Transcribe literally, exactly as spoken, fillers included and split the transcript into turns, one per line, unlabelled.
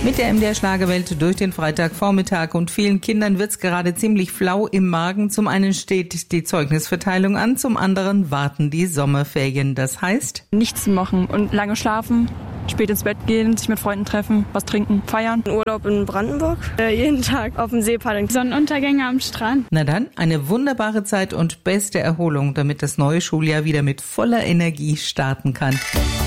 Mit der M D R Schlagerwelt durch den Freitagvormittag und vielen Kindern wird's gerade ziemlich flau im Magen. Zum einen steht die Zeugnisverteilung an, zum anderen warten die Sommerferien. Das heißt?
Nichts machen und lange schlafen, spät ins Bett gehen, sich mit Freunden treffen, was trinken, feiern.
Urlaub in Brandenburg, äh, jeden Tag auf dem See paddeln.
Sonnenuntergänge am Strand.
Na dann, eine wunderbare Zeit und beste Erholung, damit das neue Schuljahr wieder mit voller Energie starten kann.